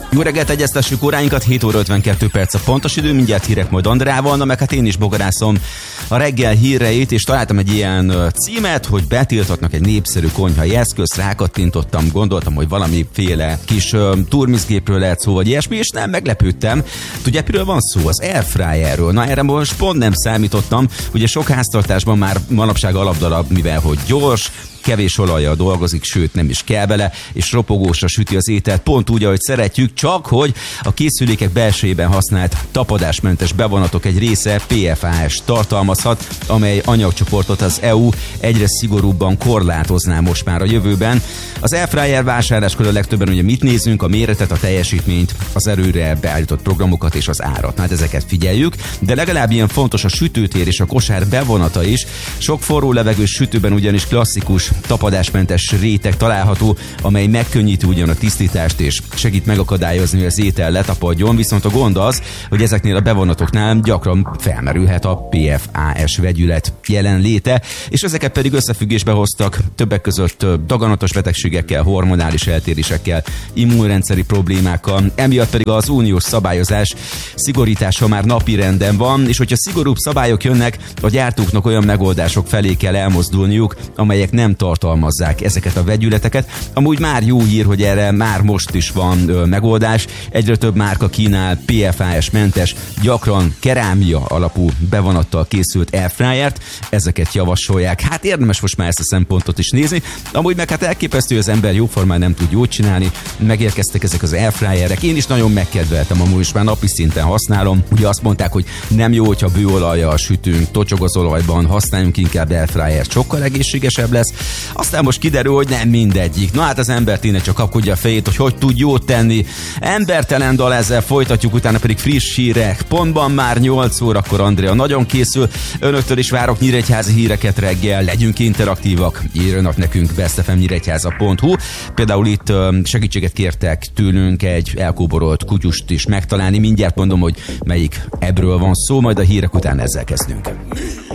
Jó reggelt, egyeztessük óráinkat, 7 óra 52 perc a pontos idő, mindjárt hírek majd Andrával, na meg hát én is bogarászom a reggel híreit, és találtam egy ilyen címet, hogy betiltatnak egy népszerű konyhai eszközt, rákattintottam, gondoltam, hogy valamiféle kis turmizgépről lehet szó, vagy ilyesmi, és nem, meglepődtem. Tudják, miről van szó? Az airfryerről. Na erre most pont nem számítottam, ugye sok háztartásban már manapság alapdarab, mivel hogy gyors, kevés olajjal dolgozik, sőt nem is kell bele, és ropogósra süti az ételt, pont úgy, ahogy szeretjük, csak hogy a készülékek belsejében használt tapadásmentes bevonatok egy része PFAS tartalmazhat, amely anyagcsoportot az EU egyre szigorúbban korlátozná most már a jövőben. Az airfryer vásárláskor a legtöbben ugye mit nézünk? A méretet, a teljesítményt, az erőre beállított programokat és az árat. Hát ezeket figyeljük, de legalább ilyen fontos a sütőtér és a kosár bevonata is. Sok forró levegős sütőben ugyanis klasszikus tapadásmentes réteg található, amely megkönnyíti ugyan a tisztítást és segít megakadályozni, hogy az étel letapadjon, viszont a gond az, hogy ezeknél a bevonatoknál gyakran felmerülhet a PFAS vegyület jelenléte, és ezeket pedig összefüggésbe hoztak többek között daganatos betegségekkel, hormonális eltérésekkel, immunrendszeri problémákkal, emiatt pedig az uniós szabályozás szigorítása már napirenden van, és hogyha szigorúbb szabályok jönnek, a gyártóknak olyan megoldások felé kell elmozdulniuk, amelyek nem tartalmazzák ezeket a vegyületeket. Amúgy már jó hír, hogy erre már most is van megoldás. Egyre több márka kínál PFAS-mentes, gyakran kerámia alapú bevonattal készült airfryert. Ezeket javasolják. Hát érdemes most már ezt a szempontot is nézni. Amúgy meg hát elképesztő, hogy az ember jóformán nem tud jót csinálni. Megérkeztek ezek az airfryerek. Én is nagyon megkedveltem, amúgy is már napi szinten használom. Ugye azt mondták, hogy nem jó, hogyha bőolajjal sütünk, tocsog az olajban, használjunk inkább airfryert, sokkal egészségesebb lesz. Aztán most kiderül, hogy nem mindegyik. Na hát az ember tényleg csak kapkodja a fejét, hogy tud jót tenni. Embertelen dal, ezzel folytatjuk, utána pedig friss hírek. Pontban már 8 órakor Andrea nagyon készül. Önöktől is várok nyíregyházi híreket reggel. Legyünk interaktívak. Írjanak nekünk bestfmnyíregyháza.hu. Például itt segítséget kértek tőlünk egy elkóborolt kutyust is megtalálni. Mindjárt mondom, hogy melyik ebbről van szó, majd a hírek után ezzel kezdünk.